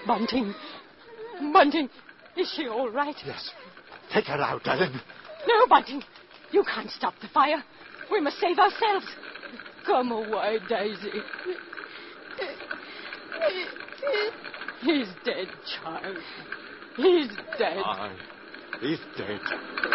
Bunting. Bunting, is she all right? Yes. Take her out, Ellen. No, Bunting. You can't stop the fire. We must save ourselves. Come away, Daisy. He's dead, child. He's dead. Aye, he's dead.